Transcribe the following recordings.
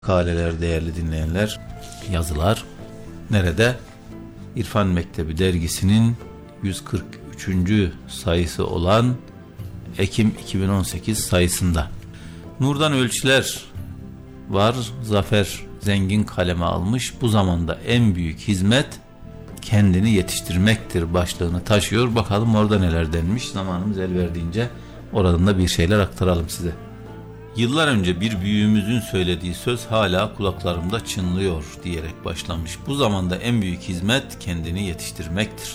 Kaleler, değerli dinleyenler, yazılar nerede? İrfan Mektebi dergisinin 143. sayısı olan Ekim 2018 sayısında. Nur'dan ölçüler var. Zafer Zengin kaleme almış. Bu zamanda en büyük hizmet kendini yetiştirmektir başlığını taşıyor. Bakalım orada neler denmiş. Zamanımız el verdiğince oradan da bir şeyler aktaralım size. Yıllar önce bir büyüğümüzün söylediği söz hala kulaklarımda çınlıyor diyerek başlamış. Bu zamanda en büyük hizmet kendini yetiştirmektir.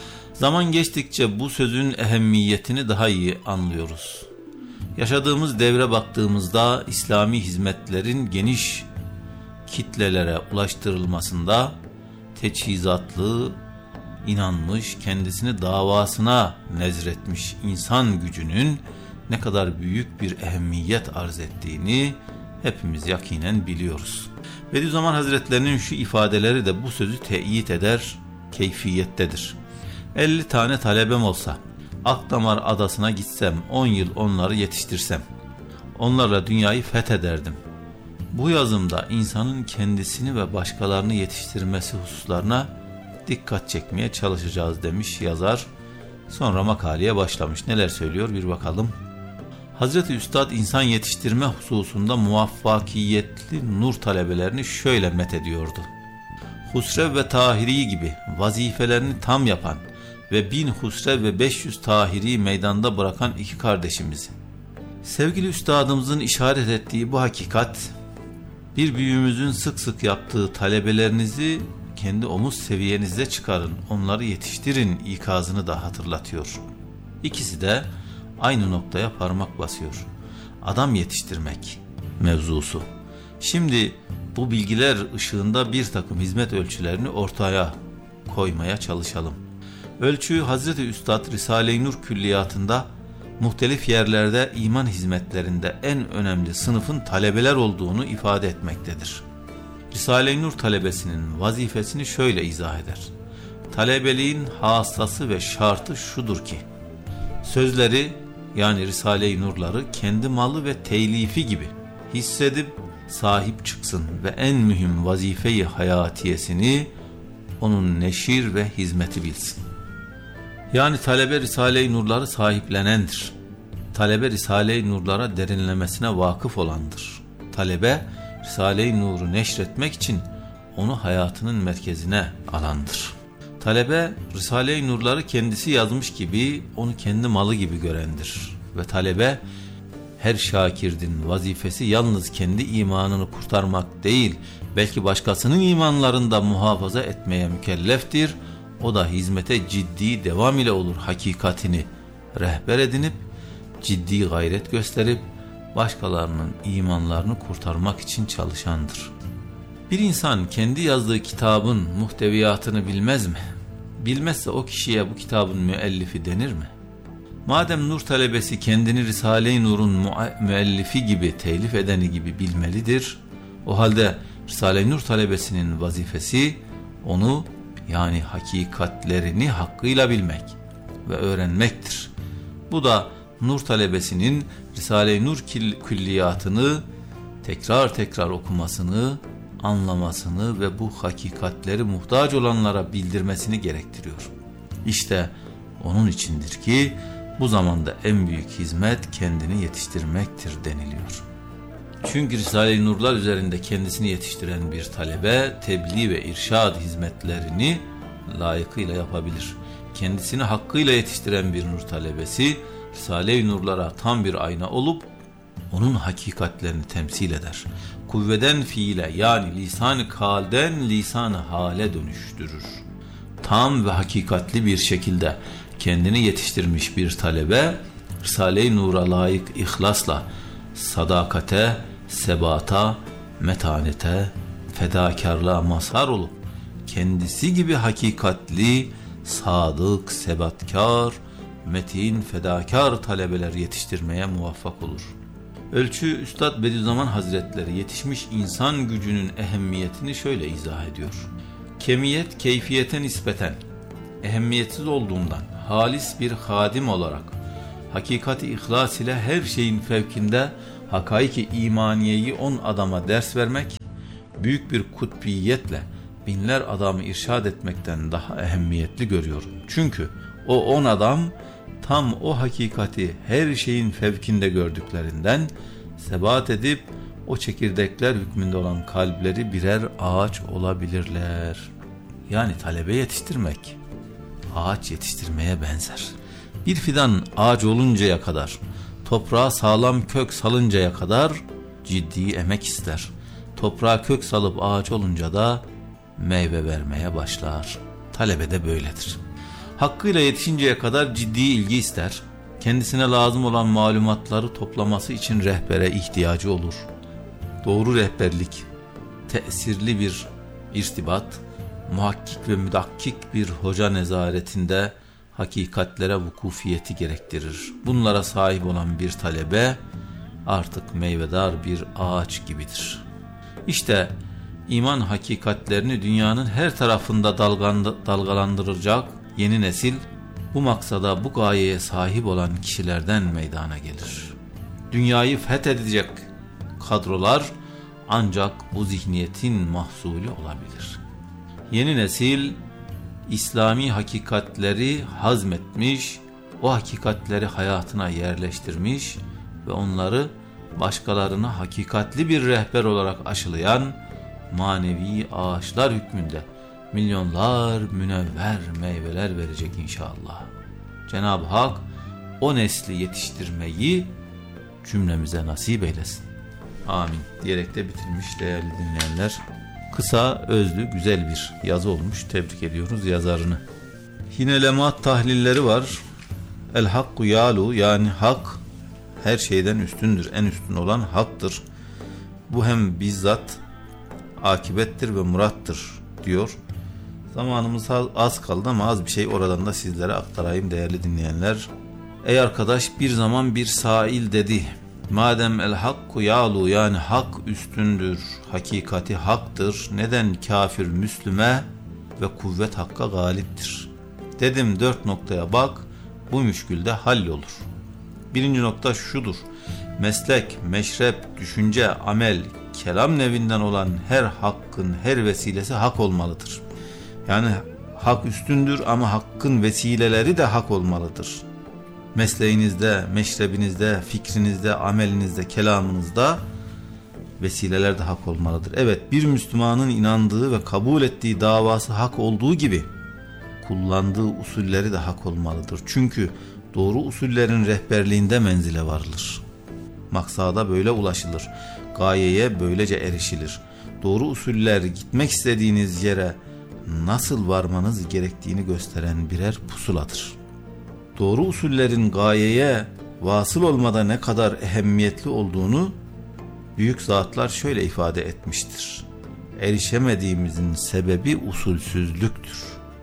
Zaman geçtikçe bu sözün ehemmiyetini daha iyi anlıyoruz. Yaşadığımız devre baktığımızda İslami hizmetlerin geniş kitlelere ulaştırılmasında teçhizatlı, inanmış, kendisini davasına nezretmiş insan gücünün ne kadar büyük bir ehemmiyet arz ettiğini hepimiz yakinen biliyoruz. Bediüzzaman Hazretlerinin şu ifadeleri de bu sözü teyit eder keyfiyettedir. 50 tane talebem olsa, Akdamar adasına gitsem, 10 yıl onları yetiştirsem, onlarla dünyayı fethederdim. Bu yazımda insanın kendisini ve başkalarını yetiştirmesi hususlarına dikkat çekmeye çalışacağız demiş yazar. Sonra makaleye başlamış. Neler söylüyor bir bakalım. Hazreti Üstad insan yetiştirme hususunda muvaffakiyetli nur talebelerini şöyle methediyordu. Husrev ve Tahiri gibi vazifelerini tam yapan ve 1000 Husrev ve 500 Tahiri meydanda bırakan iki kardeşimizi. Sevgili Üstadımızın işaret ettiği bu hakikat, bir büyüğümüzün sık sık yaptığı talebelerinizi kendi omuz seviyenizde çıkarın, onları yetiştirin ikazını da hatırlatıyor. İkisi de aynı noktaya parmak basıyor. Adam yetiştirmek mevzusu. Şimdi bu bilgiler ışığında bir takım hizmet ölçülerini ortaya koymaya çalışalım. Ölçü Hazreti Üstad Risale-i Nur külliyatında muhtelif yerlerde iman hizmetlerinde en önemli sınıfın talebeler olduğunu ifade etmektedir. Risale-i Nur talebesinin vazifesini şöyle izah eder. Talebeliğin hasası ve şartı şudur ki, sözleri yani Risale-i Nurları kendi malı ve telifi gibi hissedip sahip çıksın ve en mühim vazifeyi hayatiyesini onun neşir ve hizmeti bilsin. Yani talebe Risale-i Nurları sahiplenendir. Talebe Risale-i Nurlara derinlemesine vakıf olandır. Talebe Risale-i Nur'u neşretmek için onu hayatının merkezine alandır. Talebe Risale-i Nurları kendisi yazmış gibi onu kendi malı gibi görendir. Ve talebe her şakirdin vazifesi yalnız kendi imanını kurtarmak değil, belki başkasının imanlarını da muhafaza etmeye mükelleftir. O da hizmete ciddi devam ile olur hakikatini rehber edinip, ciddi gayret gösterip, başkalarının imanlarını kurtarmak için çalışandır. Bir insan kendi yazdığı kitabın muhteviyatını bilmez mi? Bilmezse o kişiye bu kitabın müellifi denir mi? Madem Nur talebesi kendini Risale-i Nur'un müellifi gibi, telif edeni gibi bilmelidir, o halde Risale-i Nur talebesinin vazifesi onu, yani hakikatlerini hakkıyla bilmek ve öğrenmektir. Bu da Nur talebesinin Risale-i Nur külliyatını tekrar tekrar okumasını, anlamasını ve bu hakikatleri muhtaç olanlara bildirmesini gerektiriyor. İşte onun içindir ki bu zamanda en büyük hizmet kendini yetiştirmektir deniliyor. Çünkü Risale-i Nurlar üzerinde kendisini yetiştiren bir talebe tebliğ ve irşad hizmetlerini layıkıyla yapabilir. Kendisini hakkıyla yetiştiren bir nur talebesi Risale-i Nurlara tam bir ayna olup onun hakikatlerini temsil eder. Kuvveden fiile, yani lisan-ı kalden lisan-ı hale dönüştürür. Tam ve hakikatli bir şekilde kendini yetiştirmiş bir talebe Risale-i Nur'a layık ihlasla sadakate, sebata, metanete, fedakarlığa mazhar olup kendisi gibi hakikatli, sadık, sebatkar, metin, fedakar talebeler yetiştirmeye muvaffak olur. Ölçü Üstad Bediüzzaman Hazretleri yetişmiş insan gücünün ehemmiyetini şöyle izah ediyor. Kemiyet keyfiyete nispeten ehemmiyetsiz olduğundan halis bir hadim olarak hakikati ihlas ile her şeyin fevkinde Hakaiki imaniyeyi 10 adama ders vermek, büyük bir kutbiyetle binler adamı irşad etmekten daha ehemmiyetli görüyorum. Çünkü o 10 adam tam o hakikati her şeyin fevkinde gördüklerinden sebat edip o çekirdekler hükmünde olan kalpleri birer ağaç olabilirler. Yani talebe yetiştirmek ağaç yetiştirmeye benzer. Bir fidan ağaç oluncaya kadar, toprağa sağlam kök salıncaya kadar ciddi emek ister. Toprağa kök salıp ağaç olunca da meyve vermeye başlar. Talebe de böyledir. Hakkıyla yetişinceye kadar ciddi ilgi ister. Kendisine lazım olan malumatları toplaması için rehbere ihtiyacı olur. Doğru rehberlik, tesirli bir irtibat, muhakkik ve müdakkik bir hoca nezaretinde hakikatlere vukufiyeti gerektirir. Bunlara sahip olan bir talebe artık meyvedar bir ağaç gibidir. İşte iman hakikatlerini dünyanın her tarafında dalgalandıracak yeni nesil bu maksada, bu gayeye sahip olan kişilerden meydana gelir. Dünyayı fethedecek kadrolar ancak bu zihniyetin mahsulü olabilir. Yeni nesil İslami hakikatleri hazmetmiş, o hakikatleri hayatına yerleştirmiş ve onları başkalarına hakikatli bir rehber olarak aşılayan manevi ağaçlar hükmünde milyonlar münevver meyveler verecek inşallah. Cenab-ı Hak o nesli yetiştirmeyi cümlemize nasip eylesin. Amin diyerek de bitirmiş değerli dinleyenler. Kısa, özlü, güzel bir yazı olmuş. Tebrik ediyoruz yazarını. Yine lemaat tahlilleri var. El hakku yalu, yani hak her şeyden üstündür. En üstün olan haktır. Bu hem bizzat akibettir ve murattır diyor. Zamanımız az kaldı ama az bir şey oradan da sizlere aktarayım değerli dinleyenler. Ey arkadaş, bir zaman bir sail dedi: madem el hakku yalu, yani hak üstündür, hakikati haktır, neden kafir Müslüme ve kuvvet hakka galiptir? Dedim 4 noktaya bak, bu müşkülde hallolur. Birinci nokta şudur: meslek, meşrep, düşünce, amel, kelam nevinden olan her hakkın her vesilesi hak olmalıdır. Yani hak üstündür ama hakkın vesileleri de hak olmalıdır. Mesleğinizde, meşrebinizde, fikrinizde, amelinizde, kelamınızda vesileler de hak olmalıdır. Evet, bir Müslümanın inandığı ve kabul ettiği davası hak olduğu gibi kullandığı usulleri de hak olmalıdır. Çünkü doğru usullerin rehberliğinde menzile varılır. Maksada böyle ulaşılır. Gayeye böylece erişilir. Doğru usuller gitmek istediğiniz yere nasıl varmanız gerektiğini gösteren birer pusuladır. Doğru usullerin gayeye vasıl olmada ne kadar ehemmiyetli olduğunu büyük zatlar şöyle ifade etmiştir: erişemediğimizin sebebi usulsüzlüktür.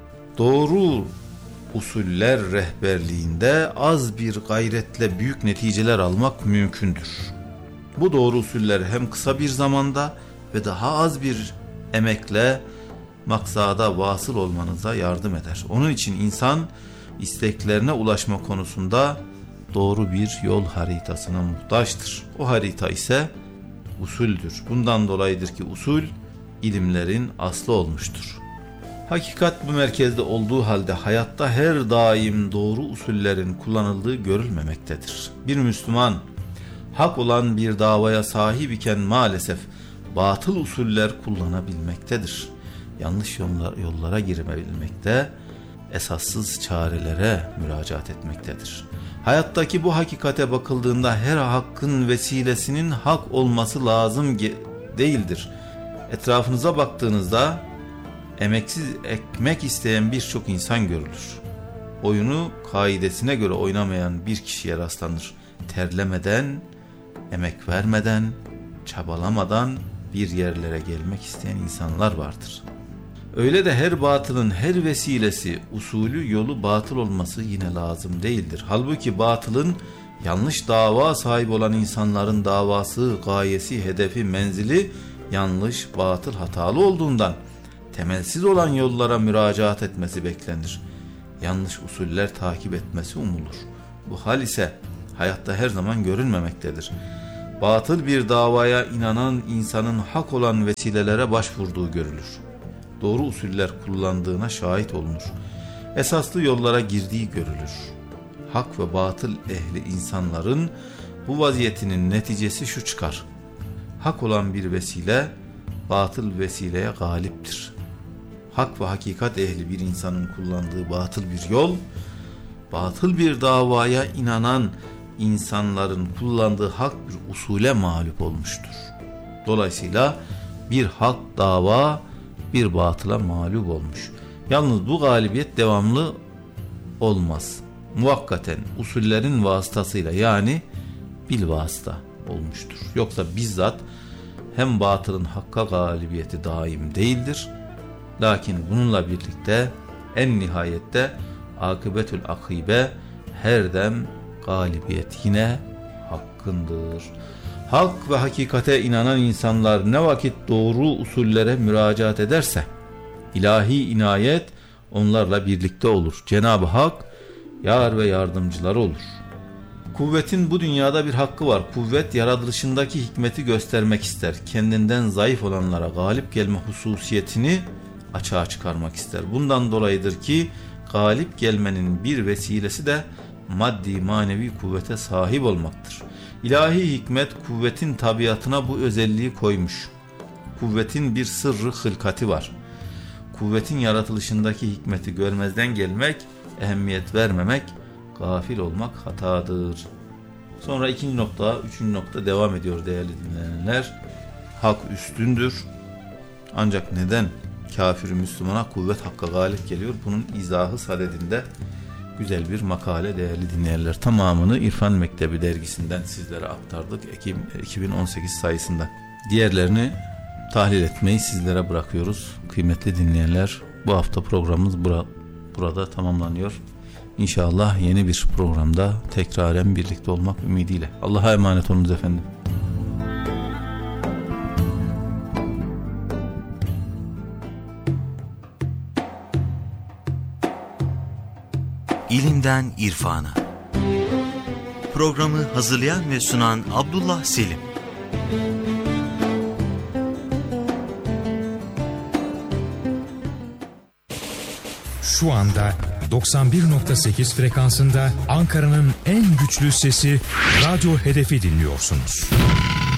Doğru usuller rehberliğinde az bir gayretle büyük neticeler almak mümkündür. Bu doğru usuller hem kısa bir zamanda ve daha az bir emekle maksada vasıl olmanıza yardım eder. Onun için insan isteklerine ulaşma konusunda doğru bir yol haritasına muhtaçtır. O harita ise usuldür. Bundan dolayıdır ki usul ilimlerin aslı olmuştur. Hakikat bu merkezde olduğu halde hayatta her daim doğru usullerin kullanıldığı görülmemektedir. Bir Müslüman hak olan bir davaya sahip iken maalesef batıl usuller kullanabilmektedir. Yanlış yollara girmebilmekte, esassız çarelere müracaat etmektedir. Hayattaki bu hakikate bakıldığında her hakkın vesilesinin hak olması lazım değildir. Etrafınıza baktığınızda emeksiz ekmek isteyen birçok insan görülür. Oyunu kaidesine göre oynamayan bir kişiye rastlanır. Terlemeden, emek vermeden, çabalamadan bir yerlere gelmek isteyen insanlar vardır. Öyle de her batılın her vesilesi, usulü, yolu batıl olması yine lazım değildir. Halbuki batılın yanlış dava sahibi olan insanların davası, gayesi, hedefi, menzili yanlış, batıl, hatalı olduğundan temelsiz olan yollara müracaat etmesi beklenir. Yanlış usuller takip etmesi umulur. Bu hal ise hayatta her zaman görülmemektedir. Batıl bir davaya inanan insanın hak olan vesilelere başvurduğu görülür. Doğru usuller kullandığına şahit olunur. Esaslı yollara girdiği görülür. Hak ve batıl ehli insanların bu vaziyetinin neticesi şu çıkar: hak olan bir vesile, batıl vesileye galiptir. Hak ve hakikat ehli bir insanın kullandığı batıl bir yol, batıl bir davaya inanan insanların kullandığı hak bir usule mağlup olmuştur. Dolayısıyla bir hak dava bir batıla mağlup olmuş. Yalnız bu galibiyet devamlı olmaz. Muvakkaten usullerin vasıtasıyla, yani bil vasıta olmuştur. Yoksa bizzat hem batılın hakka galibiyeti daim değildir. Lakin bununla birlikte en nihayette akıbetül akibe, her dem galibiyet yine hakkındır. Hak ve hakikate inanan insanlar ne vakit doğru usullere müracaat ederse ilahi inayet onlarla birlikte olur. Cenab-ı Hak yar ve yardımcıları olur. Kuvvetin bu dünyada bir hakkı var. Kuvvet yaratılışındaki hikmeti göstermek ister. Kendinden zayıf olanlara galip gelme hususiyetini açığa çıkarmak ister. Bundan dolayıdır ki galip gelmenin bir vesilesi de maddi manevi kuvvete sahip olmaktır. İlahi hikmet kuvvetin tabiatına bu özelliği koymuş. Kuvvetin bir sırrı hılkati var. Kuvvetin yaratılışındaki hikmeti görmezden gelmek, ehemmiyet vermemek, gafil olmak hatadır. Sonra ikinci nokta, üçüncü nokta devam ediyor değerli dinleyenler. Hak üstündür. Ancak neden kafir Müslümana kuvvet hakka galip geliyor? Bunun izahı sadedinde güzel bir makale değerli dinleyenler. Tamamını İrfan Mektebi dergisinden sizlere aktardık. Ekim 2018 sayısında. Diğerlerini tahlil etmeyi sizlere bırakıyoruz. Kıymetli dinleyenler, bu hafta programımız burada tamamlanıyor. İnşallah yeni bir programda tekraren birlikte olmak ümidiyle. Allah'a emanet olunuz efendim. İlimden irfana. Programı hazırlayan ve sunan Abdullah Selim. Şu anda 91.8 frekansında Ankara'nın en güçlü sesi Radyo Hedef'i dinliyorsunuz.